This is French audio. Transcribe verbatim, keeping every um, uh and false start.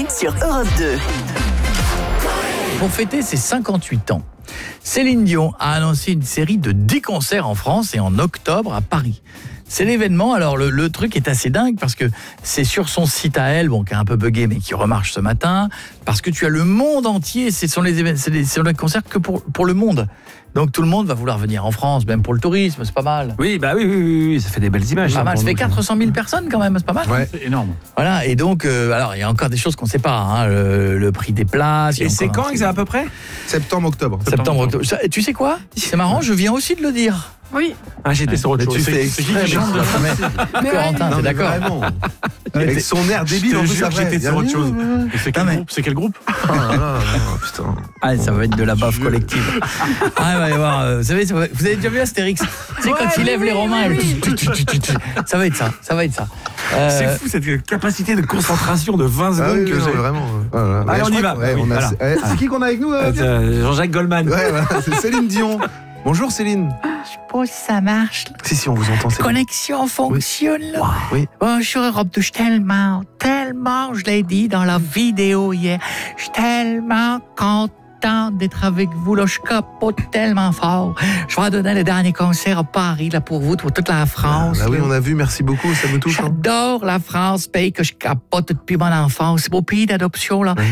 sur Europe deux. Pour fêter ses cinquante-huit ans, Céline Dion a annoncé une série de dix concerts en France et en octobre à Paris. C'est l'événement, alors le, le truc est assez dingue parce que c'est sur son site à elle, bon, qui est un peu buggé mais qui remarche ce matin, parce que tu as le monde entier, ce sont les, c'est les, c'est les concerts que pour, pour le monde. Donc tout le monde va vouloir venir en France, même pour le tourisme, c'est pas mal. Oui, bah oui, oui, oui, oui, ça fait des belles images. Pas mal, ça fait quatre cent mille personnes quand même, c'est pas mal. Ouais. C'est énorme. Voilà, et donc, euh, alors il y a encore des choses qu'on ne sait pas, hein, le, le prix des places. Et c'est quand exactement à peu près? Septembre, octobre. Septembre, octobre. Ça, tu sais quoi? C'est marrant, je viens aussi de le dire. Oui. Ah, j'étais sur autre Mais chose. tu fais c'est qui exprès, qui chante mais- de Mais Corentin, Non, t'es mais d'accord? vraiment. Avec son air débile, en Je te plus, jure que après. j'étais sur autre chose. Et c'est quel Non, mais- groupe? C'est quel groupe? Oh là là, oh, putain. Ah, ça va être de la baffe collective. Ah, il va y avoir, euh, vous savez, ça va- vous avez déjà vu Astérix? Tu sais, Ouais, quand il oui, lève oui, les Romains, oui, elle- oui. tu- tu- tu- tu- tu- ça va être ça, ça va être ça. Euh, C'est fou cette capacité de concentration de vingt Ah secondes oui, que oui, non, j'ai. vraiment. Voilà. Allez, Ouais, on je y crois va. que- ouais, Oui, on a- voilà. eh, c'est qui qu'on a avec nous euh, Pierre Euh, Jean-Jacques Goldman. Ouais, voilà, c'est Céline Dion. Bonjour Céline. Je sais pas si ça marche. La Si, si, on vous entend. Céline. connexion fonctionne, là. Oui. Bonjour Europe deux, je suis tellement, tellement, je l'ai dit dans la vidéo hier, je suis tellement content d'être avec vous, là, je capote tellement fort. Je vais donner le dernier concert à Paris, là, pour vous, pour toute la France. Ah oui, là. on a vu, merci beaucoup, ça me touche. hein. J'adore la France, pays que je capote depuis mon enfance. C'est beau pays d'adoption, là.